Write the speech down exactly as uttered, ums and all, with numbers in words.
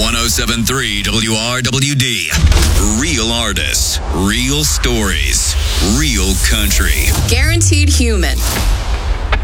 oh seven point three W R W D. Real artists, real stories, real country. Guaranteed human.